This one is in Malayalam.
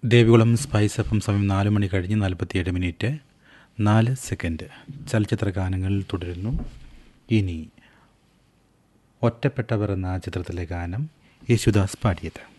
ദേവികുളം സ്പൈസ് എഫ് എം സമയം 4 മണി കഴിഞ്ഞ് 47 മിനിറ്റ് 4 സെക്കൻഡ്. ചലച്ചിത്ര ഗാനങ്ങൾ തുടരുന്നു. ഇനി ഒറ്റപ്പെട്ടവർ എന്ന ചിത്രത്തിലെ ഗാനം യേശുദാസ് പാടിയത്.